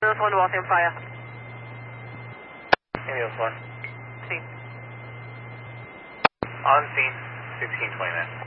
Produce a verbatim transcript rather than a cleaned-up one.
Ambulance one, Waltham Fire. Ambulance one. Scene. On scene, sixteen twenty-nine.